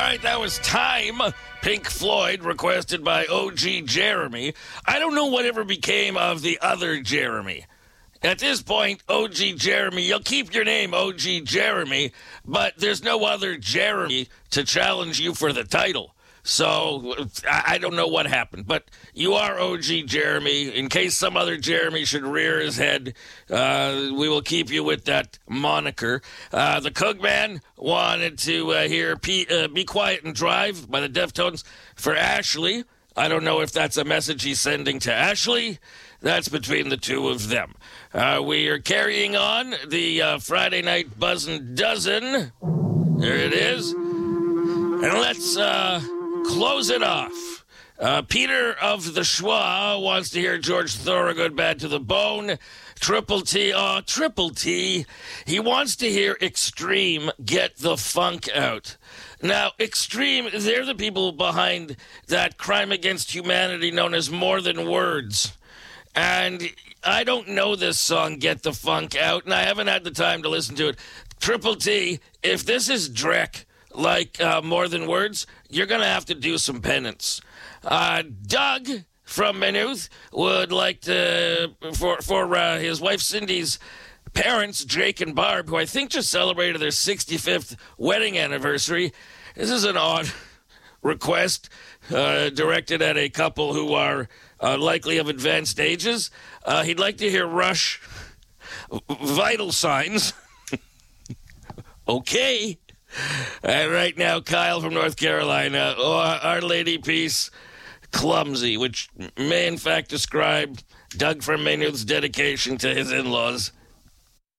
right, that was Time, Pink Floyd, requested by O.G. Jeremy. I don't know whatever became of the other Jeremy. At this point, O.G. Jeremy, you'll keep your name O.G. Jeremy, but there's no other Jeremy to challenge you for the title. So I don't know what happened, but you are O.G. Jeremy. In case some other Jeremy should rear his head, we will keep you with that moniker. The Coogman wanted to hear Be Quiet and Drive by the Deftones for Ashley. I don't know if that's a message he's sending to Ashley. That's between the two of them. We are carrying on the Friday Night Buzzin' Dozen. There it is. And let's close it off. Peter of the Schwa wants to hear George Thorogood, Bad to the Bone. Triple T. He wants to hear Extreme, Get the Funk Out. Now, Extreme, they're the people behind that crime against humanity known as More Than Words. And I don't know this song, Get the Funk Out, and I haven't had the time to listen to it. Triple T, if this is Drek, like More Than Words, you're going to have to do some penance. Doug from Maynooth would like to, for his wife Cindy's parents, Jake and Barb, who I think just celebrated their 65th wedding anniversary. This is an odd request directed at a couple who are likely of advanced ages. He'd like to hear Rush, Vital Signs. Okay. And right now, Kyle from North Carolina, Our Lady Peace, Clumsy, which may in fact describe Doug from Maynooth's dedication to his in-laws.